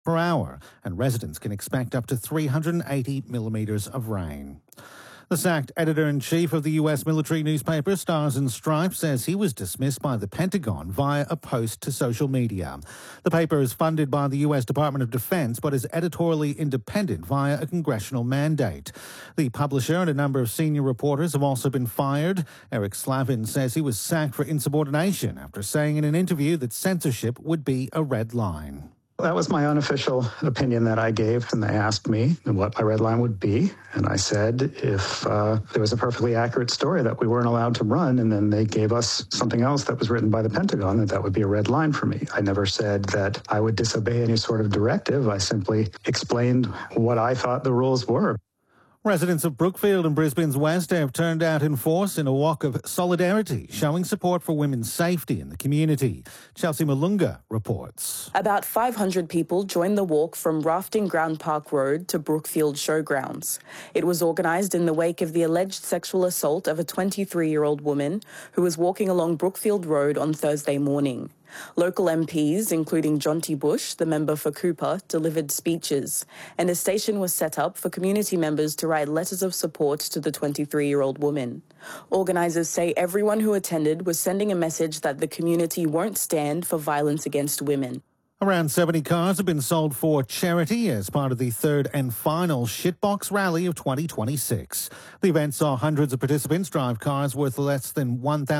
per hour, and residents can expect up to 380 millimetres of rain. The sacked editor-in-chief of the US military newspaper Stars and Stripes says he was dismissed by the Pentagon via a post to social media. The paper is funded by the US Department of Defense but is editorially independent via a congressional mandate. The publisher and a number of senior reporters have also been fired. Eric Slavin says he was sacked for insubordination after saying in an interview that censorship would be a red line. That was my unofficial opinion that I gave, and they asked me what my red line would be. And I said if there was a perfectly accurate story that we weren't allowed to run, and then they gave us something else that was written by the Pentagon, that would be a red line for me. I never said that I would disobey any sort of directive. I simply explained what I thought the rules were. Residents of Brookfield and Brisbane's West have turned out in force in a walk of solidarity, showing support for women's safety in the community. Chelsea Malunga reports. About 500 people joined the walk from Rafting Ground Park Road to Brookfield Showgrounds. It was organised in the wake of the alleged sexual assault of a 23-year-old woman who was walking along Brookfield Road on Thursday morning. Local MPs, including Jonty Bush, the member for Cooper, delivered speeches, and a station was set up for community members to write letters of support to the 23-year-old woman. Organisers say everyone who attended was sending a message that the community won't stand for violence against women. Around 70 cars have been sold for charity as part of the third and final Shitbox Rally of 2026. The event saw hundreds of participants drive cars worth less than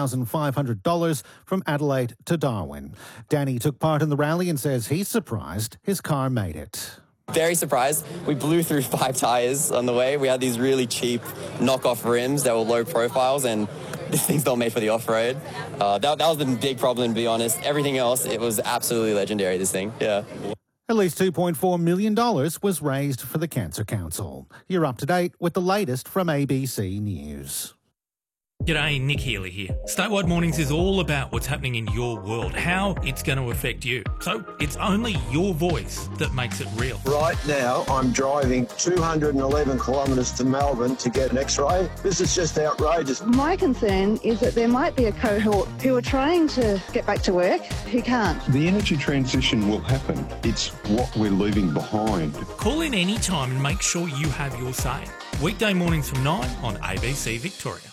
$1,500 from Adelaide to Darwin. Danny took part in the rally and says he's surprised his car made it. Very surprised. We blew through 5 tyres on the way. We had these really cheap knockoff rims that were low profiles, and this thing's not made for the off-road. That was the big problem, to be honest. Everything else, it was absolutely legendary, this thing. Yeah. At least $2.4 million was raised for the Cancer Council. You're up to date with the latest from ABC News. G'day, Nick Healy here. Statewide Mornings is all about what's happening in your world, how it's going to affect you. So it's only your voice that makes it real. Right now, I'm driving 211 kilometres to Melbourne to get an X-ray. This is just outrageous. My concern is that there might be a cohort who are trying to get back to work who can't. The energy transition will happen. It's what we're leaving behind. Call in any time and make sure you have your say. Weekday mornings from 9 on ABC Victoria.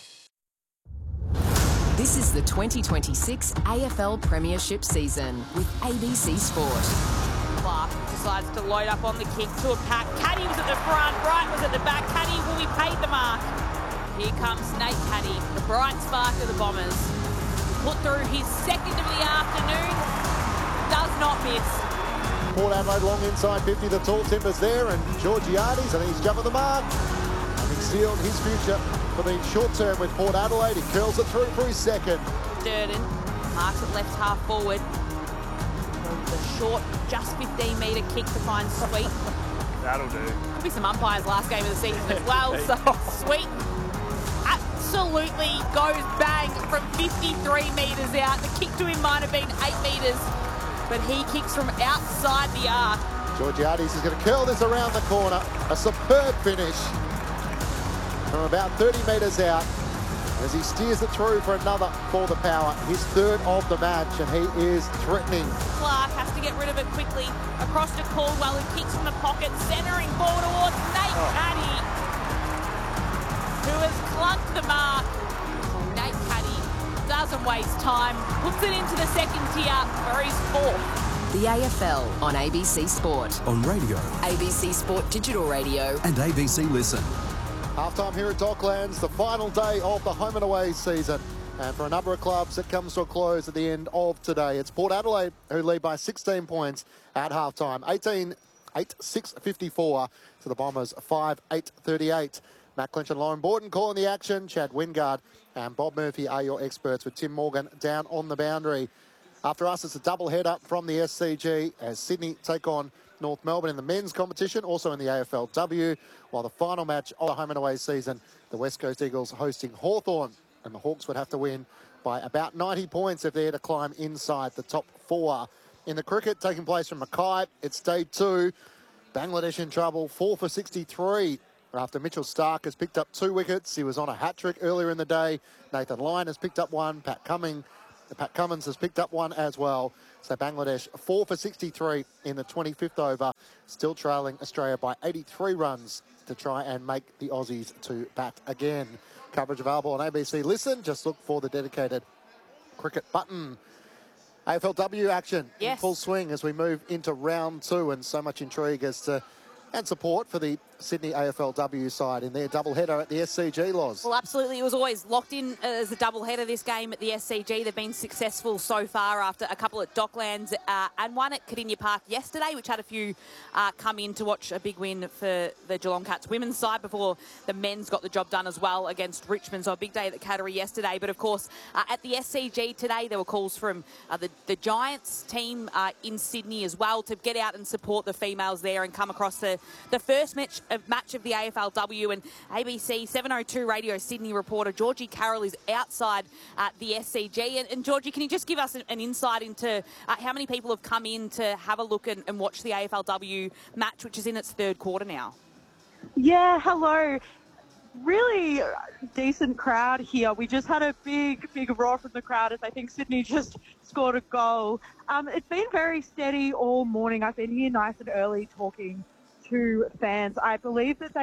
This is the 2026 AFL Premiership season with ABC Sport. Clark decides to load up on the kick to a pack. Caddy was at the front, Bright was at the back. Caddy will be paid the mark. Here comes Nate Caddy, the bright spark of the Bombers. Put through his second of the afternoon, does not miss. Port Adelaide long inside 50, the tall timber's there, and Georgiades, I think he's jumping the mark. Having sealed his future for being short-term with Port Adelaide, he curls it through for his second. Durden marks it left half forward. The short, just 15-metre kick to find Sweet. That'll do. Could be some umpires last game of the season as well. So Sweet absolutely goes bang from 53 metres out. The kick to him might have been 8 metres, but he kicks from outside the arc. Georgiades is going to curl this around the corner. A superb finish from about 30 metres out as he steers it through for another for the power. His third of the match, and he is threatening. Clark has to get rid of it quickly. Across to Caldwell, who kicks from the pocket, centering ball towards Nate Caddy, who has clunked the mark. Nate Caddy doesn't waste time, puts it into the second tier for his fourth. The AFL on ABC Sport. On radio. ABC Sport Digital Radio. And ABC Listen. Half-time here at Docklands, the final day of the home and away season. And for a number of clubs, it comes to a close at the end of today. It's Port Adelaide who lead by 16 points at half-time. 18-8-6-54 to the Bombers, 5-8-38. Matt Clinch and Lauren Borton calling the action. Chad Wingard and Bob Murphy are your experts, with Tim Morgan down on the boundary. After us, it's a double-header from the SCG as Sydney take on North Melbourne in the men's competition, also in the AFLW, while the final match of the home and away season, the West Coast Eagles hosting Hawthorn, and the Hawks would have to win by about 90 points if they're to climb inside the top 4. In the cricket taking place from Mackay, it's day 2. Bangladesh in trouble, 4 for 63 after Mitchell Stark has picked up 2 wickets. He was on a hat-trick earlier in the day. Nathan Lyon has picked up 1. Pat Cummins has picked up 1 as well. So Bangladesh 4 for 63 in the 25th over. still trailing Australia by 83 runs to try and make the Aussies to bat again. Coverage available on ABC Listen. Just look for the dedicated cricket button. AFLW action in full swing as we move into round 2, and so much intrigue as to and support for the Sydney AFLW side in their doubleheader at the SCG, Loz. Well, absolutely. It was always locked in as a doubleheader, this game at the SCG. They've been successful so far after a couple at Docklands and one at Cardinia Park yesterday, which had a few come in to watch a big win for the Geelong Cats women's side before the men's got the job done as well against Richmond. So a big day at the Cattery yesterday. But, of course, at the SCG today, there were calls from the Giants team in Sydney as well to get out and support the females there and come across the first match of the AFLW. And ABC 702 Radio Sydney reporter Georgie Carroll is outside the SCG. And Georgie, can you just give us an insight into how many people have come in to have a look and watch the AFLW match, which is in its third quarter now? Yeah, hello. Really decent crowd here. We just had a big roar from the crowd as I think Sydney just scored a goal. It's been very steady all morning. I've been here nice and early talking to fans. I believe that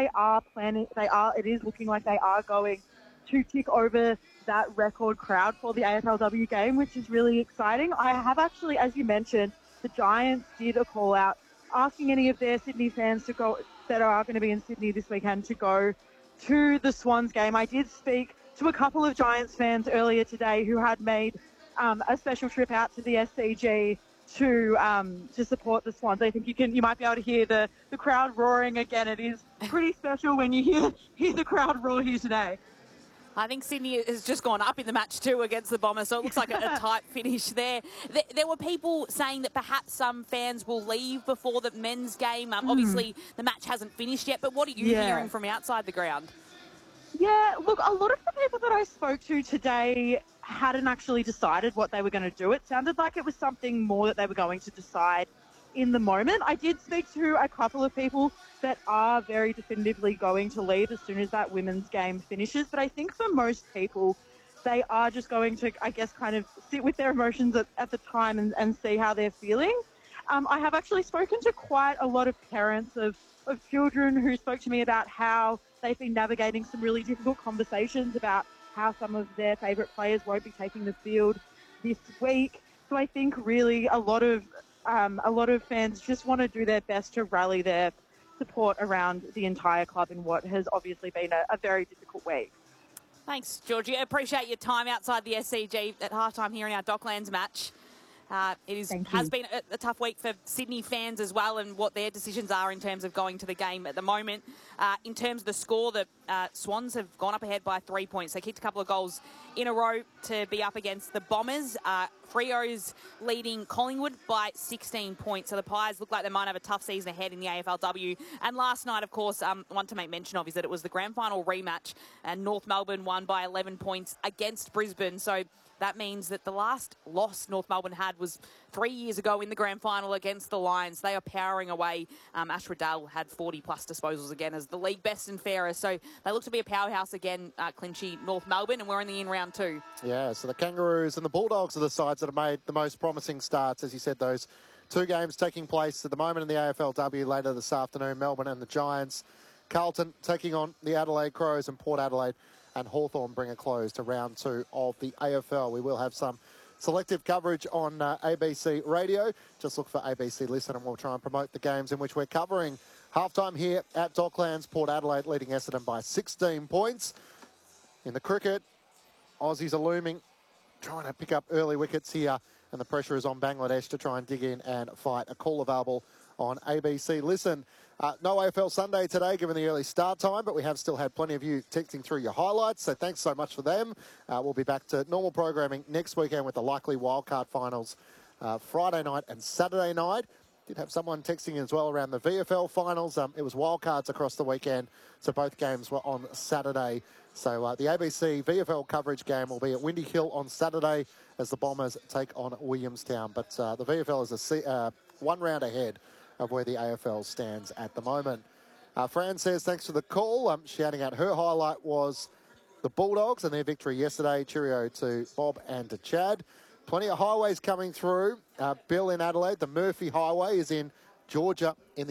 it is looking like they are going to tick over that record crowd for the AFLW game, which is really exciting. I have actually, as you mentioned, the Giants did a call out asking any of their Sydney fans to go that are going to be in Sydney this weekend to go to the Swans game. I did speak to a couple of Giants fans earlier today who had made a special trip out to the SCG to support the Swans. I think you might be able to hear the crowd roaring again. It is pretty special when you hear the crowd roar here today. I think Sydney has just gone up in the match too against the Bombers, so it looks like a tight finish there. There were people saying that perhaps some fans will leave before the men's game. Obviously, the match hasn't finished yet, but what are you hearing from outside the ground? Yeah, look, a lot of the people that I spoke to today hadn't actually decided what they were going to do. It sounded like it was something more that they were going to decide in the moment. I did speak to a couple of people that are very definitively going to leave as soon as that women's game finishes. But I think for most people, they are just going to, I guess, kind of sit with their emotions at the time and see how they're feeling. I have actually spoken to quite a lot of parents of children who spoke to me about how they've been navigating some really difficult conversations about how some of their favourite players won't be taking the field this week. So I think really a lot of fans just want to do their best to rally their support around the entire club in what has obviously been a very difficult week. Thanks, Georgie. I appreciate your time outside the SCG at halftime here in our Docklands match. It has been a tough week for Sydney fans as well, and what their decisions are in terms of going to the game at the moment. In terms of the score, the Swans have gone up ahead by 3 points. They kicked a couple of goals in a row to be up against the Bombers. Freo's leading Collingwood by 16 points. So the Pies look like they might have a tough season ahead in the AFLW. And last night, of course, one to make mention of is that it was the grand final rematch, and North Melbourne won by 11 points against Brisbane. So that means that the last loss North Melbourne had was 3 years ago in the grand final against the Lions. They are powering away. Ash Riddell had 40-plus disposals again as the league best and fairest. So they look to be a powerhouse again, Clinchy, North Melbourne, and we're only in round 2. Yeah, so the Kangaroos and the Bulldogs are the sides that have made the most promising starts. As you said, those two games taking place at the moment in the AFLW later this afternoon, Melbourne and the Giants. Carlton taking on the Adelaide Crows, and Port Adelaide and Hawthorn bring a close to round 2 of the AFL. We will have some selective coverage on ABC Radio. Just look for ABC Listen and we'll try and promote the games in which we're covering. Halftime here at Docklands, Port Adelaide leading Essendon by 16 points. In the cricket, Aussies are looming, trying to pick up early wickets here, and the pressure is on Bangladesh to try and dig in and fight. A call available on ABC Listen. No AFL Sunday today, given the early start time, but we have still had plenty of you texting through your highlights, so thanks so much for them. We'll be back to normal programming next weekend with the likely wildcard finals Friday night and Saturday night. Did have someone texting as well around the VFL finals. It was wildcards across the weekend, so both games were on Saturday. So the ABC VFL coverage game will be at Windy Hill on Saturday as the Bombers take on Williamstown. But the VFL is one round ahead of where the AFL stands at the moment. Fran says thanks for the call. Shouting out her highlight was the Bulldogs and their victory yesterday. Cheerio to Bob and to Chad. Plenty of highways coming through. Bill in Adelaide, the Murphy Highway is in Georgia in the